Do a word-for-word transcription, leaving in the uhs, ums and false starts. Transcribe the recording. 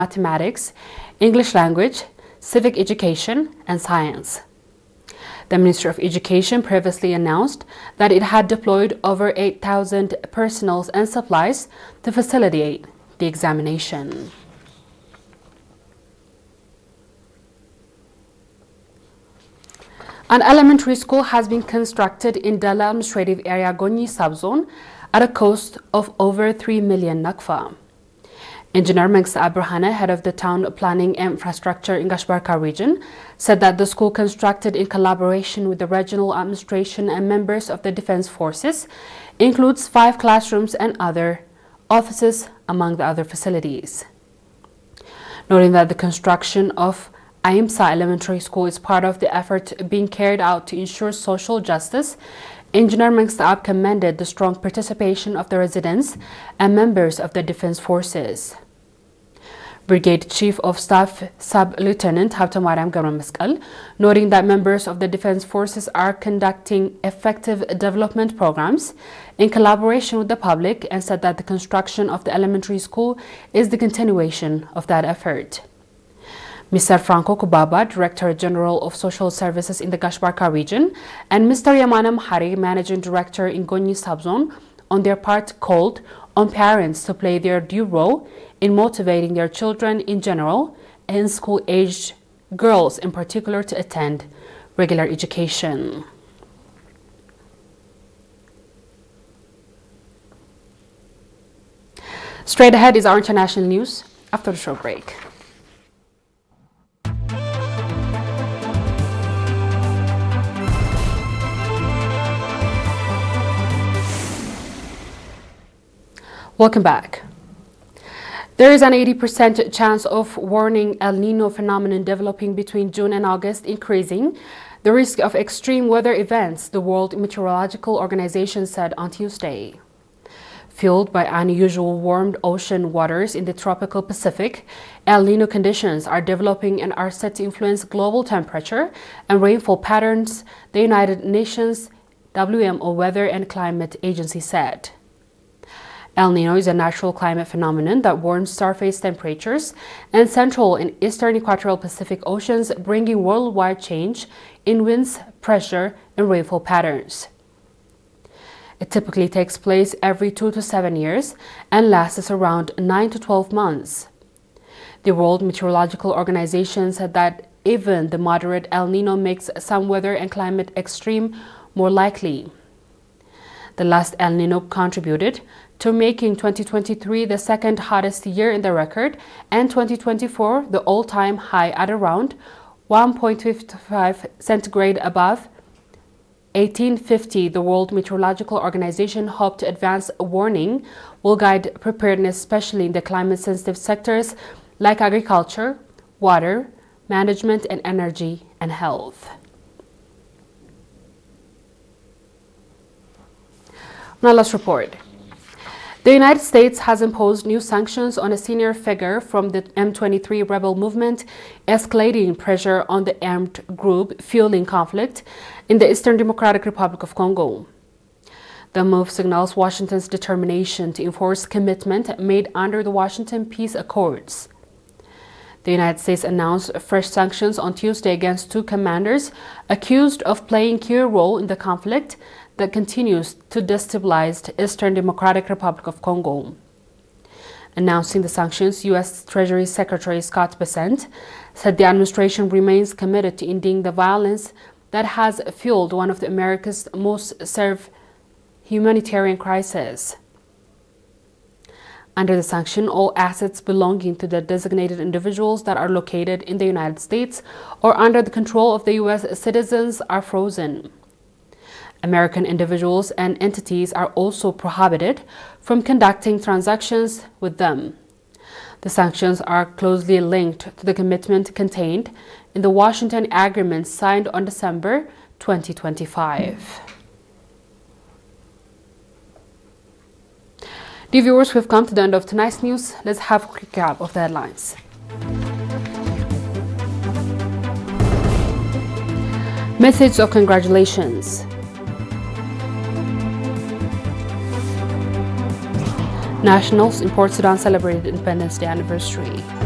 mathematics, English language, civic education, and science. The Ministry of Education previously announced that it had deployed over eight thousand personnel and supplies to facilitate the examination. An elementary school has been constructed in Dala Administrative Area Gonyi subzone at a cost of over three million nakfa. Engineer Mengsa Abrahana, head of the town planning and infrastructure in Gashbarka region, said that the school, constructed in collaboration with the regional administration and members of the defense forces, includes five classrooms and other offices among the other facilities. Noting that the construction of Ahimsa Elementary School is part of the effort being carried out to ensure social justice, Engineer Mengsa commended the strong participation of the residents and members of the defense forces. Brigade Chief of Staff Sub-Lieutenant Habtamariam Gamrameskal, noting that members of the defense forces are conducting effective development programs in collaboration with the public, and said that the construction of the elementary school is the continuation of that effort. Mister Franco Kubaba, Director General of Social Services in the Gashbarka region, and Mister Yamanam Hari, Managing Director in Gonyi subzone, on their part called on parents to play their due role in motivating their children in general and school-aged girls in particular to attend regular education. Straight ahead is our international news after the short break. Welcome back. There is an eighty percent chance of warning El Nino phenomenon developing between June and August, increasing the risk of extreme weather events, the World Meteorological Organization said on Tuesday. Fueled by unusual warmed ocean waters in the tropical Pacific, El Nino conditions are developing and are set to influence global temperature and rainfall patterns, the United Nations W M O Weather and Climate Agency said. El Nino is a natural climate phenomenon that warms surface temperatures in central and eastern equatorial Pacific Oceans, bringing worldwide change in winds, pressure, and rainfall patterns. It typically takes place every two to seven years and lasts around nine to twelve months. The World Meteorological Organization said that even the moderate El Nino makes some weather and climate extreme more likely. The last El Nino contributed to making twenty twenty-three the second hottest year in the record, and twenty twenty-four the all-time high at around one point five five centigrade above eighteen fifty. The World Meteorological Organization hoped to advance a warning will guide preparedness, especially in the climate-sensitive sectors like agriculture, water, management, and energy and health. Now let's report. The United States has imposed new sanctions on a senior figure from the M twenty-three rebel movement, escalating pressure on the armed group fueling conflict in the Eastern Democratic Republic of Congo. The move signals Washington's determination to enforce commitment made under the Washington Peace Accords. The United States announced fresh sanctions on Tuesday against two commanders accused of playing a key role in the conflict that continues to destabilize the Eastern Democratic Republic of Congo. Announcing the sanctions, U S Treasury Secretary Scott Bessent said the administration remains committed to ending the violence that has fueled one of the America's most severe humanitarian crises. Under the sanction, all assets belonging to the designated individuals that are located in the United States or under the control of the U S citizens are frozen. American individuals and entities are also prohibited from conducting transactions with them. The sanctions are closely linked to the commitment contained in the Washington Agreement signed on December twenty twenty-five. Dear viewers, we've come to the end of tonight's news. Let's have a quick recap of the headlines. Message of congratulations. Nationals in Port Sudan celebrated Independence Day anniversary.